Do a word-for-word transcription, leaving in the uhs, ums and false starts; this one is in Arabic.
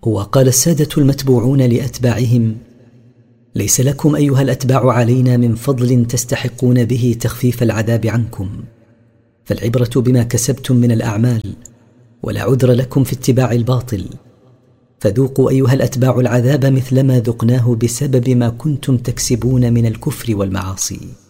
وقال السادة المتبوعون لأتباعهم: ليس لكم أيها الأتباع علينا من فضل تستحقون به تخفيف العذاب عنكم، فالعبرة بما كسبتم من الأعمال، ولا عذر لكم في اتباع الباطل، فذوقوا أيها الأتباع العذاب مثلما ذقناه بسبب ما كنتم تكسبون من الكفر والمعاصي.